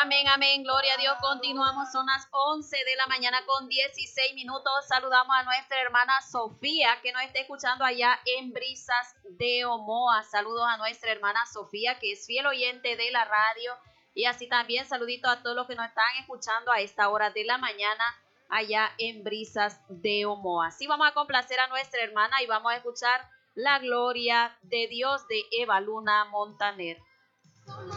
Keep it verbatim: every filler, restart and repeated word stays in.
Amén, amén, gloria a Dios. Continuamos, son las once de la mañana con dieciséis minutos. Saludamos a nuestra hermana Sofía, que nos está escuchando allá en Brisas de Omoa. Saludos a nuestra hermana Sofía, que es fiel oyente de la radio. Y así también saluditos a todos los que nos están escuchando a esta hora de la mañana allá en Brisas de Omoa. Así vamos a complacer a nuestra hermana y vamos a escuchar la gloria de Dios de Eva Luna Montaner.